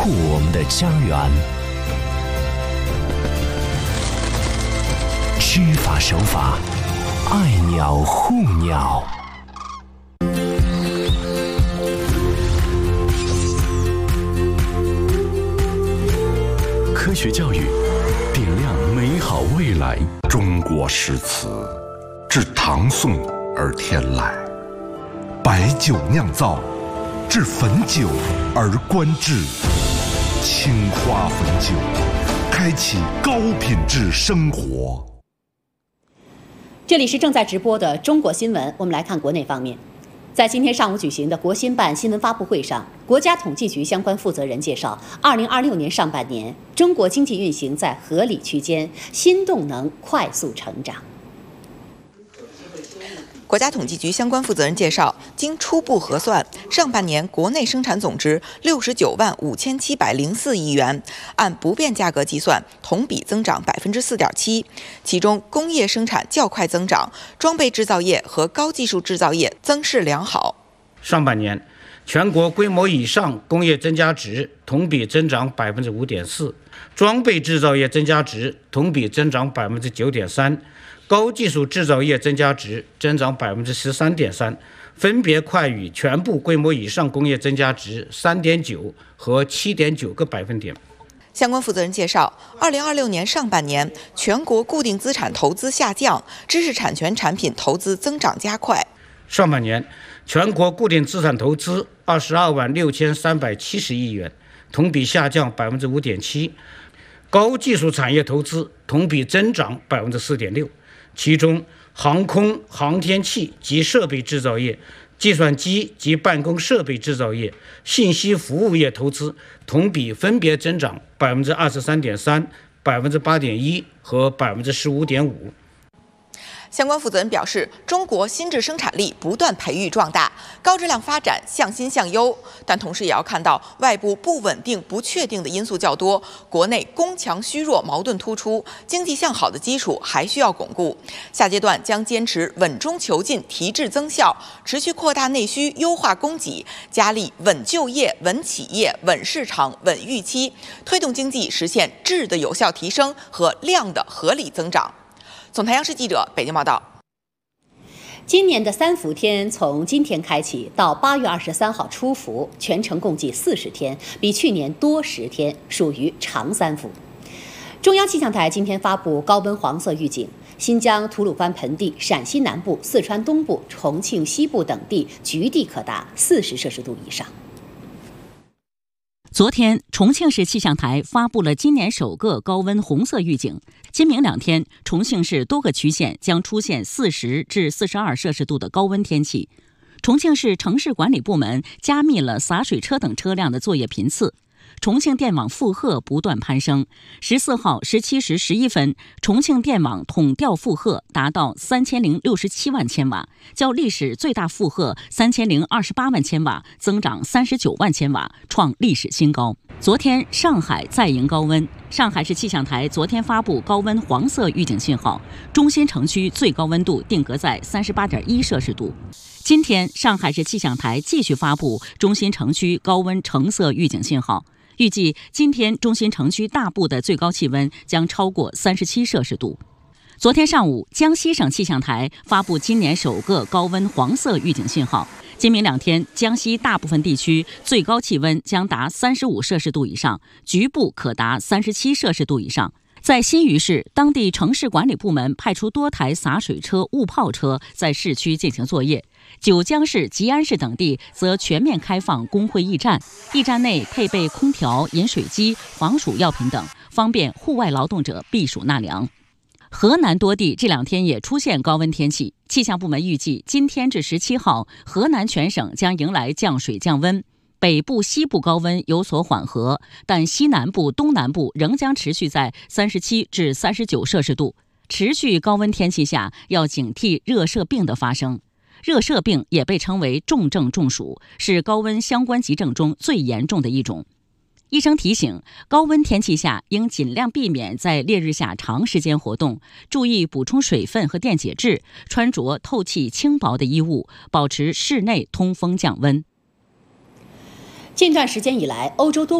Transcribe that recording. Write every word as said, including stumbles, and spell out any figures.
护我们的家园。知法守法，爱鸟护鸟。科学教育，点亮美好未来。 中国诗词，自唐宋而天来，白酒酿造，至汾酒而观致。青花汾酒，开启高品质生活。 这里是正在直播的中国新闻，我们来看国内方面。在今天上午举行的国新办新闻发布会上，国家统计局相关负责人介绍，二零二六年上半年，中国经济运行在合理区间，新动能快速成长。 国家统计局相关负责人介绍，经初步核算，上半年国内生产总值六十九万五千七百零四亿元，按不变价格计算，同比增长百分之四点七。其中，工业生产较快增长，装备制造业和高技术制造业增势良好。 上半年，全国规模以上工业增加值同比增长百分之五点四，装备制造业增加值同比增长百分之九点三。高技术制造业增加值增长百分之十三点三，分别快于全部规模以上工业增加值三点九和七点九个百分点。 相关负责人介绍，二零二六年上半年，全国固定资产投资下降，知识产权产品投资增长加快。 上半年，全国固定资产投资二十二万六千三百七十亿元，同比下降百分之五点七。高技术产业投资同比增长百分之四点六。其中，航空航天器及设备制造业、计算机及办公设备制造业、信息服务业投资同比分别增长百分之二十三点三、百分之八点一和百分之十五点五。 相关负责人表示，中国新质生产力不断培育壮大，高质量发展向新向优，但同时也要看到外部不稳定、不确定的因素较多，国内攻强虚弱矛盾突出，经济向好的基础还需要巩固。下阶段将坚持稳中求进、提质增效，持续扩大内需、优化供给，加力稳就业、稳企业、稳市场、稳预期，推动经济实现质的有效提升和量的合理增长。总台央视记者北京报道。 今年的三伏天从今天开启到八月二十三号出伏，全程共计四十天，比去年多十天，属于长三伏。中央气象台今天发布高温黄色预警，新疆吐鲁番盆地、陕西南部、四川东部、重庆西部等地局地可达四十摄氏度以上。 昨天，重庆市气象台发布了今年首个高温红色预警。今明两天，重庆市多个区县将出现四十至四十二摄氏度的高温天气。重庆市城市管理部门加密了洒水车等车辆的作业频次。重庆电网负荷不断攀升，十四号十七时十一分，重庆电网统调负荷达到三千零六十七万千瓦，较历史最大负荷三千零二十八万千瓦增长三十九万千瓦，创历史新高。昨天，上海再迎高温。上海市气象台昨天发布高温黄色预警信号，中心城区最高温度定格在三十八点一摄氏度。今天，上海市气象台继续发布中心城区高温橙色预警信号。预计今天中心城区大部的最高气温将超过三十七摄氏度。昨天上午，江西省气象台发布今年首个高温黄色预警信号。今明两天，江西大部分地区最高气温将达三十五摄氏度以上，局部可达三十七摄氏度以上。在新余市，当地城市管理部门派出多台洒水车、雾炮车在市区进行作业。九江市、吉安市等地则全面开放工会驿站，驿站内配备空调、饮水机、防暑药品等，方便户外劳动者避暑纳凉。河南多地这两天也出现高温天气，气象部门预计今天至十七号，河南全省将迎来降水降温。北部、西部高温有所缓和，但西南部、东南部仍将持续在三十七至三十九摄氏度。持续高温天气下，要警惕热射病的发生。热射病也被称为重症中暑，是高温相关急症中最严重的一种。医生提醒，高温天气下应尽量避免在烈日下长时间活动，注意补充水分和电解质，穿着透气轻薄的衣物，保持室内通风降温。 近段时间以来，欧洲多